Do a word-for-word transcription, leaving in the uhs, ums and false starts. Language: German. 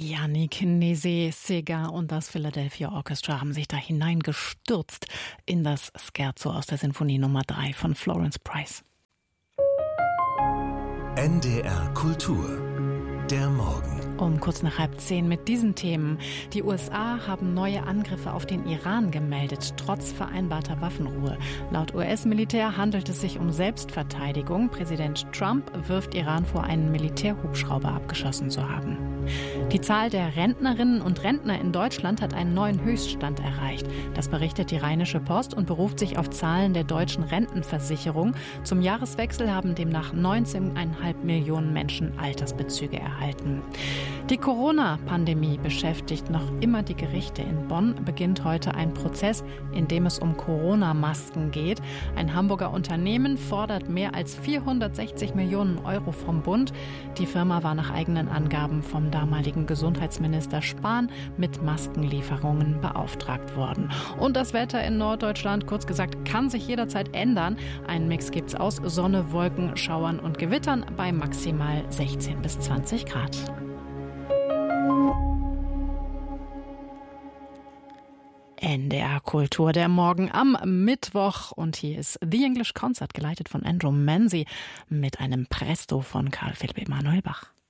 Yannick Nézet-Séguin und das Philadelphia Orchestra haben sich da hineingestürzt in das Scherzo aus der Sinfonie Nummer drei von Florence Price. N D R Kultur, der Morgen. Um kurz nach halb zehn mit diesen Themen. Die U S A haben neue Angriffe auf den Iran gemeldet, trotz vereinbarter Waffenruhe. Laut U S-Militär handelt es sich um Selbstverteidigung. Präsident Trump wirft Iran vor, einen Militärhubschrauber abgeschossen zu haben. Die Zahl der Rentnerinnen und Rentner in Deutschland hat einen neuen Höchststand erreicht. Das berichtet die Rheinische Post und beruft sich auf Zahlen der deutschen Rentenversicherung. Zum Jahreswechsel haben demnach neunzehn Komma fünf Millionen Menschen Altersbezüge erhalten. Die Corona-Pandemie beschäftigt noch immer die Gerichte. In Bonn beginnt heute ein Prozess, in dem es um Corona-Masken geht. Ein Hamburger Unternehmen fordert mehr als vierhundertsechzig Millionen Euro vom Bund. Die Firma war nach eigenen Angaben vom damaligen Gesundheitsminister Spahn mit Maskenlieferungen beauftragt worden. Und das Wetter in Norddeutschland, kurz gesagt, kann sich jederzeit ändern. Einen Mix gibt's aus Sonne, Wolken, Schauern und Gewittern bei maximal sechzehn bis zwanzig Grad. N D R Kultur, der Morgen am Mittwoch. Und hier ist The English Concert, geleitet von Andrew Manzi mit einem Presto von Karl Philipp Emanuel Bach.